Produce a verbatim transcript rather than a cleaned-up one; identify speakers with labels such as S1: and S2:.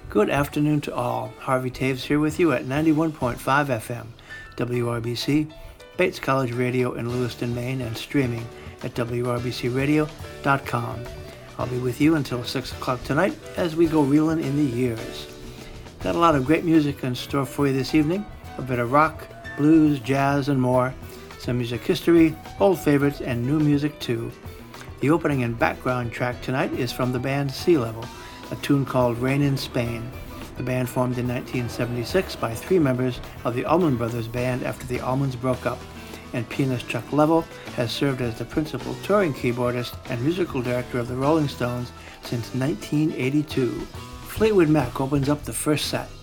S1: Good afternoon to all. Harvey Taves here with you at ninety-one point five F M, W R B C, Bates College Radio in Lewiston, Maine, and streaming at W R B C radio dot com. I'll be with you until six o'clock tonight as we go reeling in the years. Got a lot of great music in store for you this evening. A bit of rock, blues, jazz, and more. Some music history, old favorites, and new music too. The opening and background track tonight is from the band Sea Level, a tune called Rain in Spain. The band formed in nineteen seventy-six by three members of the Allman Brothers Band after the Allmans broke up, and pianist Chuck Level has served as the principal touring keyboardist and musical director of the Rolling Stones since nineteen eighty-two. Fleetwood Mac opens up the first set.